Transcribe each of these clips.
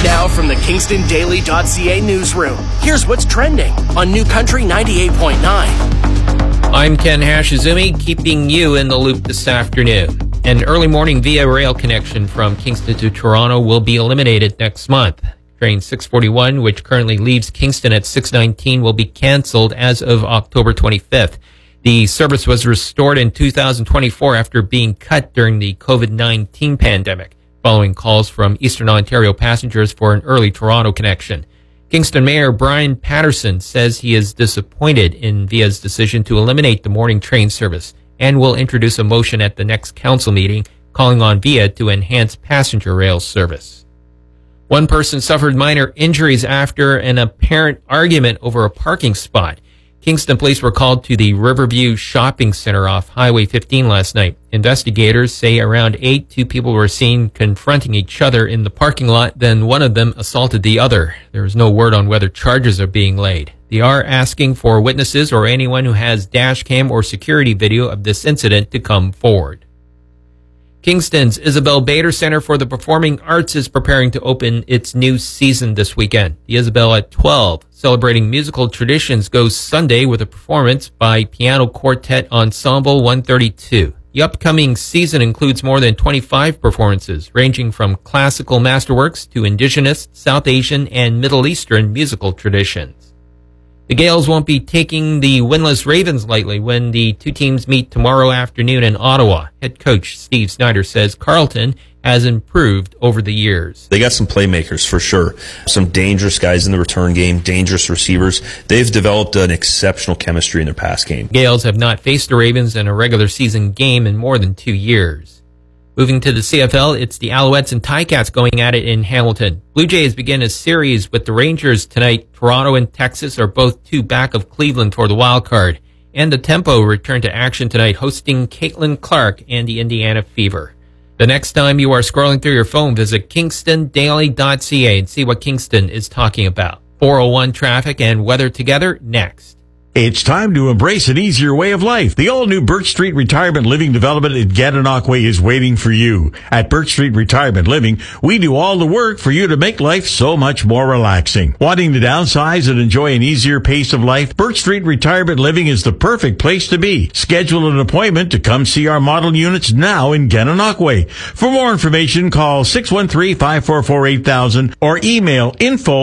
Now from the KingstonDaily.ca newsroom, here's what's trending on New Country 98.9. I'm Ken Hashizumi, keeping you in the loop this afternoon. An early morning Via Rail connection from Kingston to Toronto will be eliminated next month. Train 641, which currently leaves Kingston at 6:19, will be canceled as of October 25th. The service was restored in 2024 after being cut during the COVID-19 pandemic, following calls from Eastern Ontario passengers for an early Toronto connection. Kingston Mayor Brian Patterson says he is disappointed in Via's decision to eliminate the morning train service and will introduce a motion at the next council meeting calling on Via to enhance passenger rail service. One person suffered minor injuries after an apparent argument over a parking spot. Kingston police were called to the Riverview Shopping Center off Highway 15 last night. Investigators say around 8, two people were seen confronting each other in the parking lot, then one of them assaulted the other. There is no word on whether charges are being laid. They are asking for witnesses or anyone who has dash cam or security video of this incident to come forward. Kingston's Isabel Bader Center for the Performing Arts is preparing to open its new season this weekend. The Isabel at 12, celebrating musical traditions, goes Sunday with a performance by Piano Quartet Ensemble 132. The upcoming season includes more than 25 performances, ranging from classical masterworks to Indigenous, South Asian, and Middle Eastern musical traditions. The Gales won't be taking the winless Ravens lightly when the two teams meet tomorrow afternoon in Ottawa. Head coach Steve Snyder says Carleton has improved over the years. They got some playmakers for sure. Some dangerous guys in the return game, dangerous receivers. They've developed an exceptional chemistry in their pass game. Gales have not faced the Ravens in a regular season game in more than 2 years. Moving to the CFL, it's the Alouettes and Ticats going at it in Hamilton. Blue Jays begin a series with the Rangers tonight. Toronto and Texas are both two back of Cleveland for the wild card. And the Tempo return to action tonight, hosting Caitlin Clark and the Indiana Fever. The next time you are scrolling through your phone, visit KingstonDaily.ca and see what Kingston is talking about. 401 traffic and weather together next. It's time to embrace an easier way of life. The all-new Birch Street Retirement Living Development in Gananoque is waiting for you. At Birch Street Retirement Living, we do all the work for you to make life so much more relaxing. Wanting to downsize and enjoy an easier pace of life? Birch Street Retirement Living is the perfect place to be. Schedule an appointment to come see our model units now in Gananoque. For more information, call 613-544-8000 or email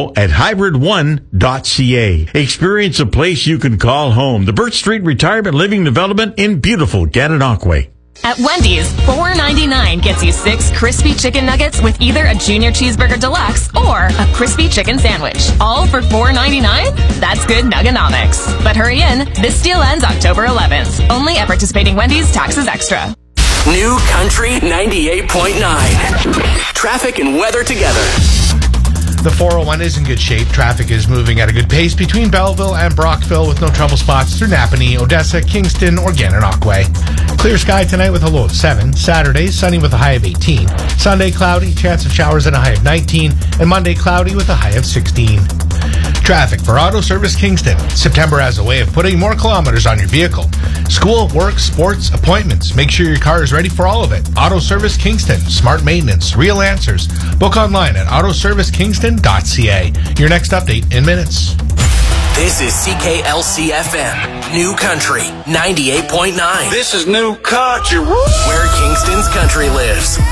info@hybrid1.ca. Experience a place you can call home. The Birch Street Retirement Living Development in beautiful Gananoque. At Wendy's, $4.99 gets you 6 crispy chicken nuggets with either a Junior Cheeseburger Deluxe or a crispy chicken sandwich. All for $4.99? That's good nuggonomics. But hurry in. This deal ends October 11th. Only at participating Wendy's, taxes extra. New Country 98.9. Traffic and weather together. The 401 is in good shape. Traffic is moving at a good pace between Belleville and Brockville with no trouble spots through Napanee, Odessa, Kingston, or Gananoque. Clear sky tonight with a low of 7. Saturday, sunny with a high of 18. Sunday, cloudy, chance of showers and a high of 19. And Monday, cloudy with a high of 16. Traffic for Auto Service Kingston. September has a way of putting more kilometers on your vehicle. School, work, sports, appointments. Make sure your car is ready for all of it. Auto Service Kingston. Smart maintenance. Real answers. Book online at autoservicekingston.ca. Your next update in minutes. This is CKLC-FM, New Country 98.9. This is New Country. Where Kingston's country lives.